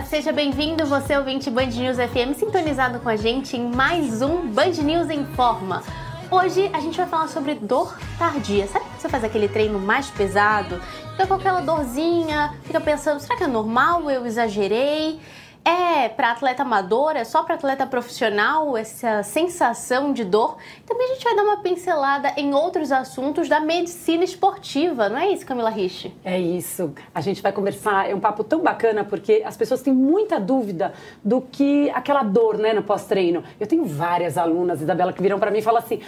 seja bem-vindo, você ouvinte Band News FM, sintonizado com a gente em mais um Band News em Forma. Hoje a gente vai falar sobre dor tardia. Sabe quando você faz aquele treino mais pesado? Fica com aquela dorzinha, fica pensando, será que é normal? Eu exagerei? É para atleta amador? É só para atleta profissional essa sensação de dor? Também a gente vai dar uma pincelada em outros assuntos da medicina esportiva, não é isso, Camila Rich? É isso. A gente vai conversar, é um papo tão bacana porque as pessoas têm muita dúvida do que aquela dor, né, no pós-treino. Eu tenho várias alunas, Isabela, que viram para mim e falam assim,